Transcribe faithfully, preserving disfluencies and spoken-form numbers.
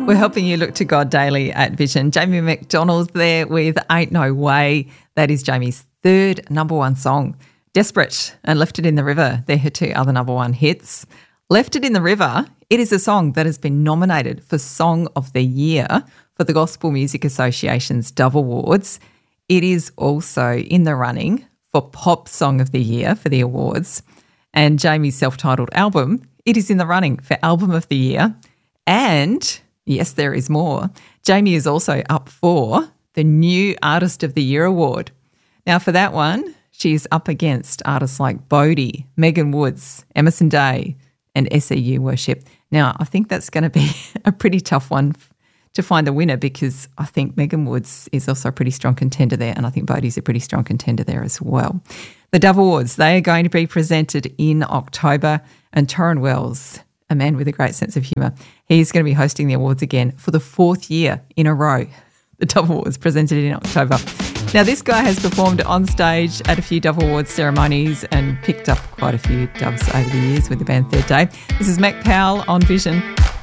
We're helping you look to God daily at Vision. Jamie McDonald's there with Ain't No Way. That is Jamie's third number one song. Desperate and Left It in the River, they're her two other number one hits. Left It in the River, it is a song that has been nominated for Song of the Year for the Gospel Music Association's Dove Awards. It is also in the running for Pop Song of the Year for the awards. And Jamie's self-titled album, it is in the running for Album of the Year. And yes, there is more. Jamie is also up for the New Artist of the Year award. Now, for that one, she is up against artists like Bodhi, Megan Woods, Emerson Day, and S E U Worship. Now, I think that's going to be a pretty tough one to find the winner because I think Megan Woods is also a pretty strong contender there, and I think Bodhi's a pretty strong contender there as well. The Dove Awards, they are going to be presented in October, and Torrin Wells, a man with a great sense of humour, he's going to be hosting the awards again for the fourth year in a row. The Dove Awards presented in October. Now, this guy has performed on stage at a few Dove Awards ceremonies and picked up quite a few doves over the years with the band Third Day. This is Mac Powell on Vision.